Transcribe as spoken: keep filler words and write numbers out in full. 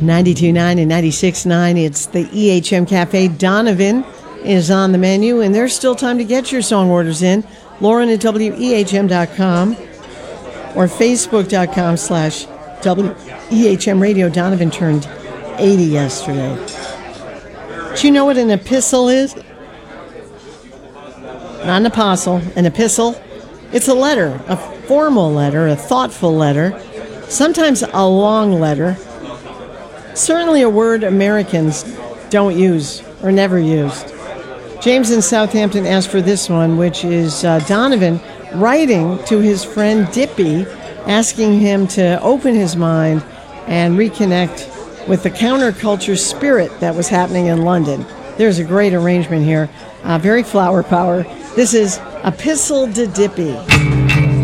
ninety-two point nine and ninety-six point nine. It's the E H M Cafe. Donovan is on the menu, and there's still time to get your song orders in. Lauren at W E H M dot com or Facebook.com slash W E H M Radio. Donovan turned eighty yesterday. Do you know what an epistle is? Not an apostle, an epistle. It's a letter, a formal letter, a thoughtful letter, sometimes a long letter. Certainly a word Americans don't use or never used. James in Southampton asked for this one, which is uh, Donovan writing to his friend Dippy, asking him to open his mind and reconnect with the counterculture spirit that was happening in London. There's a great arrangement here. Uh, very flower power. This is Epistle to Dippy.